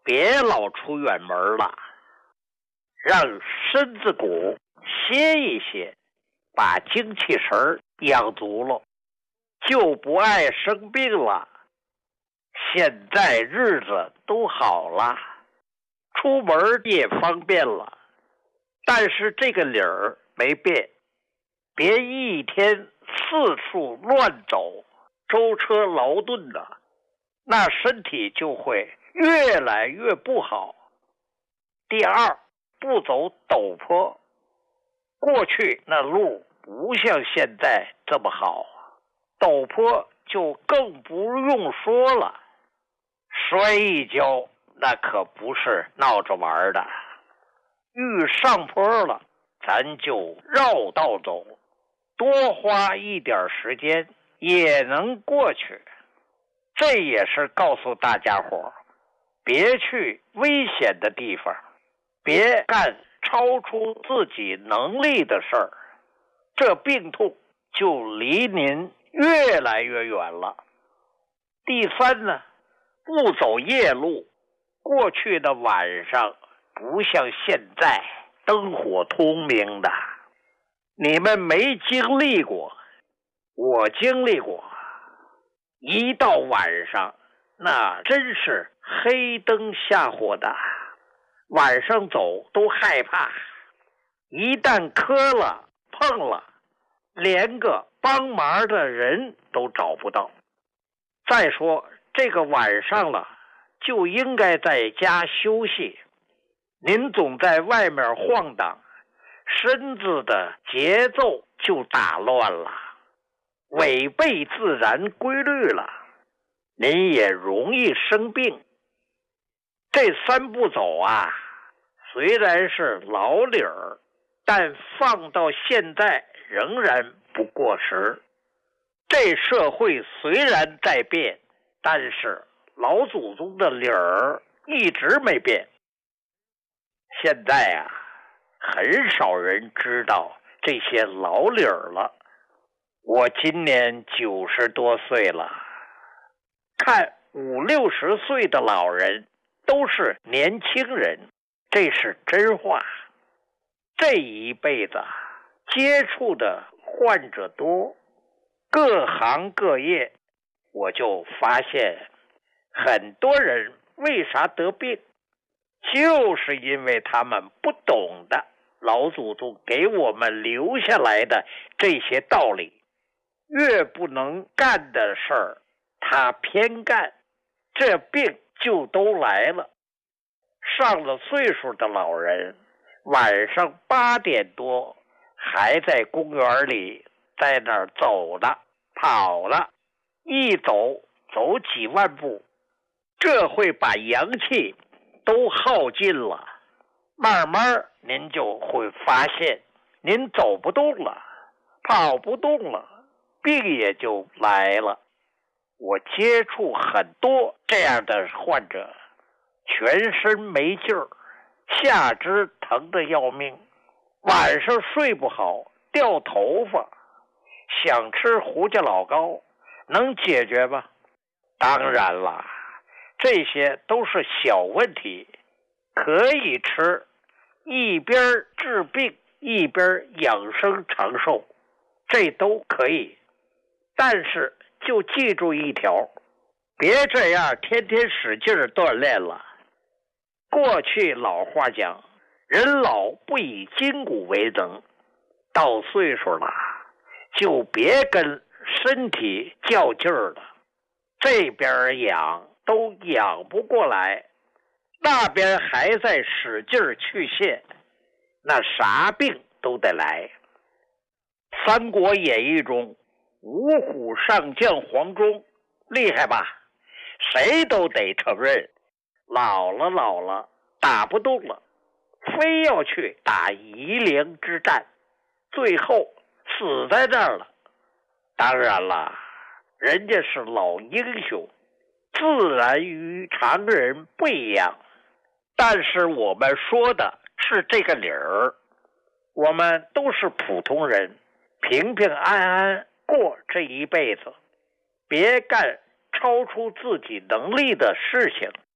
别老出远门了，让身子骨歇一歇，把精气神养足了，就不爱生病了。现在日子都好了，出门也方便了，但是这个理儿没变，别一天四处乱走，舟车劳顿的，那身体就会越来越不好。第二，不走陡坡，过去那路不像现在这么好，陡坡就更不用说了，摔一跤那可不是闹着玩的。遇上坡了，咱就绕道走，多花一点时间也能过去。这也是告诉大家伙，别去危险的地方，别干超出自己能力的事儿，这病痛就离您越来越远了。第三呢，不走夜路，过去的晚上不像现在灯火通明的，你们没经历过，我经历过。一到晚上，那真是黑灯瞎火的，晚上走都害怕，一旦磕了碰了，连个帮忙的人都找不到。再说这个晚上了，就应该在家休息，您总在外面晃荡，身子的节奏就打乱了，违背自然规律了，您也容易生病。这三步走啊，虽然是老理儿，但放到现在仍然不过时。这社会虽然在变，但是老祖宗的理儿一直没变。现在啊，很少人知道这些老理儿了。我今年90多岁了，看50、60岁的老人都是年轻人，这是真话。这一辈子接触的患者多，各行各业，我就发现很多人为啥得病，就是因为他们不懂得老祖宗给我们留下来的这些道理。越不能干的事儿，他偏干，这病就都来了。上了岁数的老人，晚上8点多还在公园里在那儿走呢，跑了，一走几万步，这会把阳气都耗尽了。慢慢您就会发现，您走不动了，跑不动了，病也就来了。我接触很多这样的患者，全身没劲儿，下肢疼得要命，晚上睡不好，掉头发，想吃胡家老膏，能解决吗？当然了，这些都是小问题，可以吃，一边治病一边养生长寿，这都可以。但是就记住一条，别这样天天使劲锻炼了。过去老话讲，人老不以筋骨为能，到岁数了就别跟身体较劲儿了，这边养都养不过来，那边还在使劲去现，那啥病都得来。三国演义中，五虎上将黄忠厉害吧？谁都得承认，老了打不动了，非要去打夷陵之战，最后死在那儿了。当然了，人家是老英雄，自然与常人不一样，但是我们说的是这个理儿，我们都是普通人，平平安安过这一辈子，别干超出自己能力的事情。